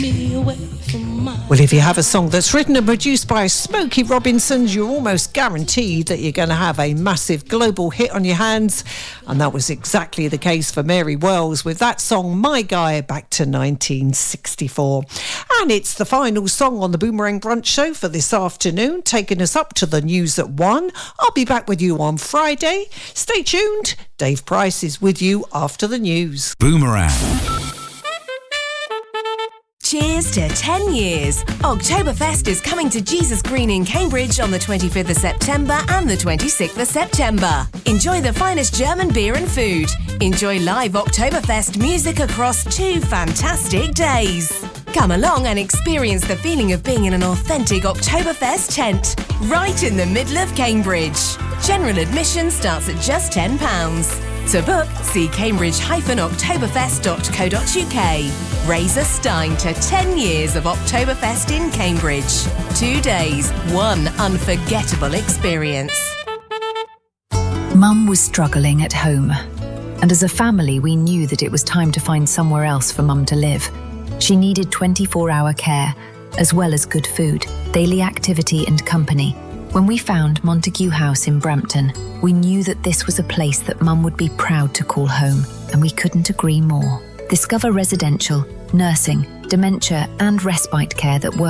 Well, if you have a song that's written and produced by Smokey Robinson, you're almost guaranteed that you're going to have a massive global hit on your hands. And that was exactly the case for Mary Wells with that song, My Guy, back to 1964. And it's the final song on the Boomerang Brunch Show for this afternoon, taking us up to the news at 1. I'll be back with you on Friday. Stay tuned. Dave Price is with you after the news. Boomerang. Cheers to 10 years. Oktoberfest is coming to Jesus Green in Cambridge on the 25th of September and the 26th of September. Enjoy the finest German beer and food. Enjoy live Oktoberfest music across 2 fantastic days. Come along and experience the feeling of being in an authentic Oktoberfest tent, right in the middle of Cambridge. General admission starts at just £10. To book, see cambridge-oktoberfest.co.uk. Raise a stein to 10 years of Oktoberfest in Cambridge. 2 days, 1 unforgettable experience. Mum was struggling at home, and as a family we knew that it was time to find somewhere else for Mum to live. She needed 24-hour care, as well as good food, daily activity and company. When we found Montague House in Brampton, we knew that this was a place that Mum would be proud to call home, and we couldn't agree more. Discover residential, nursing, dementia and respite care that works